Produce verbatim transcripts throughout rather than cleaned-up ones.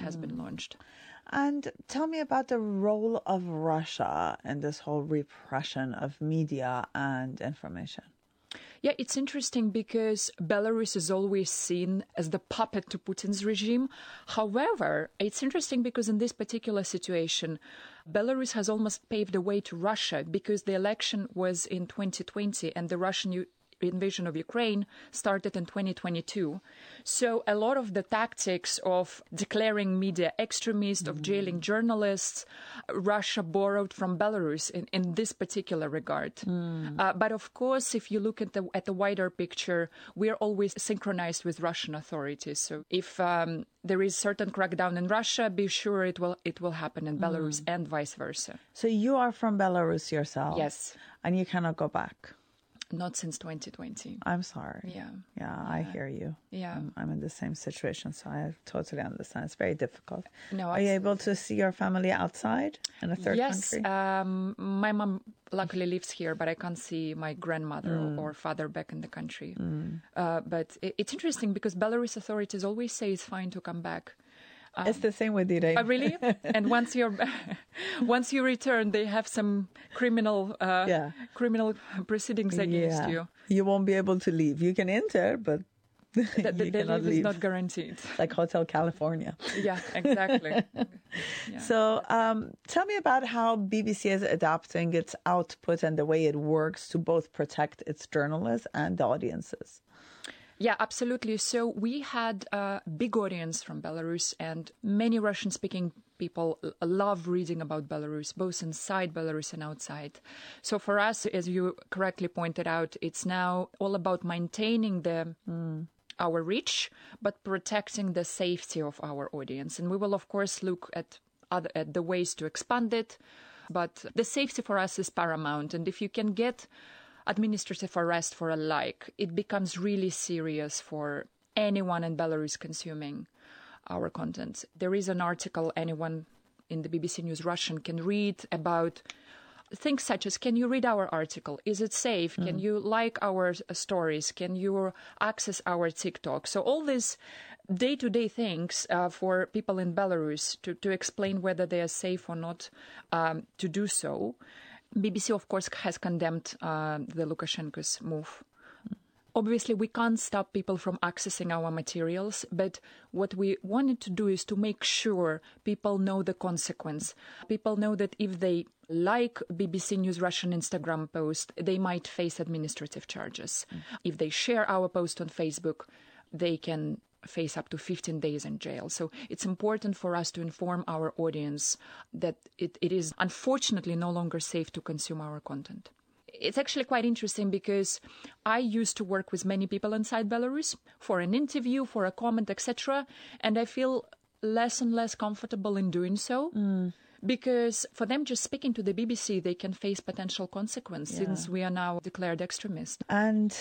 has mm. been launched. And tell me about the role of Russia in this whole repression of media and information. Yeah, it's interesting because Belarus is always seen as the puppet to Putin's regime. However, it's interesting because in this particular situation, Belarus has almost paved the way to Russia because the election was in twenty twenty and the Russian U- invasion of Ukraine started in twenty twenty-two. So a lot of the tactics of declaring media extremist, of jailing journalists, Russia borrowed from Belarus in, in this particular regard. Mm. Uh, but of course, if you look at the at the wider picture, we're always synchronized with Russian authorities. So if um, there is certain crackdown in Russia, be sure it will it will happen in Belarus mm. and vice versa. So you are from Belarus yourself? Yes. And you cannot go back? Not since twenty twenty. I'm sorry. Yeah. Yeah, yeah. I hear you. Yeah. I'm, I'm in the same situation, so I totally understand. It's very difficult. No, Are you able to see your family outside in a third yes, country? Yes. Um, my mom luckily lives here, but I can't see my grandmother mm. or father back in the country. Mm. Uh, but it, it's interesting because Belarus authorities always say it's fine to come back. Um, it's the same with Irene. Uh, really? And once you're, once you return, they have some criminal, uh, yeah. criminal proceedings against yeah. you. You won't be able to leave. You can enter, but the, the, you the cannot leave leave. is not guaranteed. Like Hotel California. Yeah, exactly. yeah. So, um, tell me about how B B C is adapting its output and the way it works to both protect its journalists and audiences. Yeah, absolutely. So we had a big audience from Belarus, and many Russian-speaking people love reading about Belarus, both inside Belarus and outside. So for us, as you correctly pointed out, it's now all about maintaining the mm. our reach, but protecting the safety of our audience. And we will, of course, look at other at the ways to expand it. But the safety for us is paramount. And if you can get administrative arrest for a like, it becomes really serious for anyone in Belarus consuming our content. There is an article anyone in the B B C News Russian can read about things such as, can you read our article? Is it safe? Mm. Can you like our stories? Can you access our TikTok? So all these day-to-day things uh, for people in Belarus to, to explain whether they are safe or not um, to do so. B B C, of course, has condemned uh, the Lukashenko's move. Obviously, we can't stop people from accessing our materials, but what we wanted to do is to make sure people know the consequence. People know that if they like B B C News Russian Instagram post, they might face administrative charges. Mm. If they share our post on Facebook, they can face up to fifteen days in jail. So it's important for us to inform our audience that it, it is unfortunately no longer safe to consume our content. It's actually quite interesting because I used to work with many people inside Belarus for an interview, for a comment, et cetera. And I feel less and less comfortable in doing so. Mm. Because for them just speaking to the B B C, they can face potential consequence yeah. since we are now declared extremist. And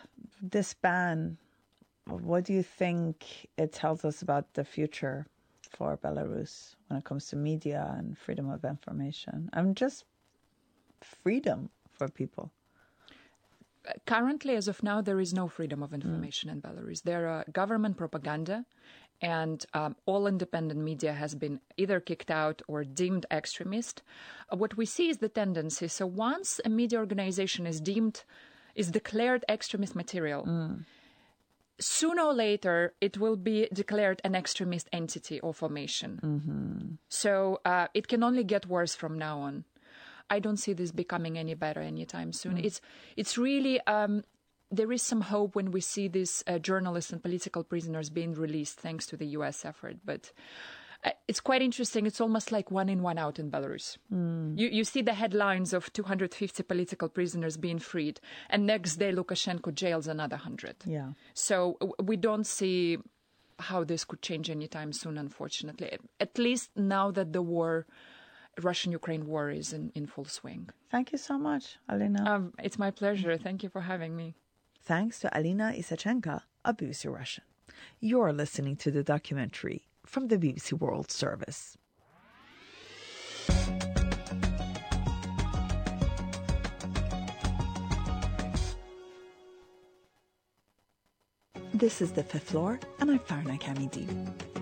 this ban, what do you think it tells us about the future for Belarus when it comes to media and freedom of information and just freedom for people? Currently, as of now, there is no freedom of information mm. in Belarus. There are government propaganda, and um, all independent media has been either kicked out or deemed extremist. Uh, what we see is the tendency. So once a media organization is deemed, is declared extremist material, mm. sooner or later, it will be declared an extremist entity or formation. Mm-hmm. So uh, it can only get worse from now on. I don't see this becoming any better anytime soon. Mm. It's it's really, um, there is some hope when we see these uh, journalists and political prisoners being released thanks to the U S effort. But uh, it's quite interesting. It's almost like one in, one out in Belarus. Mm. You, you see the headlines of two hundred fifty political prisoners being freed, and next day Lukashenko jails another one hundred. Yeah. So we don't see how this could change anytime soon, unfortunately. At least now that the war... Russian-Ukraine war is in, in full swing. Thank you so much, Alina. Um, it's my pleasure. Thank you for having me. Thanks to Alina Isachenko of B B C Russian. You're listening to the documentary from the B B C World Service. This is The Fifth Floor, and I'm Farna Kamidi.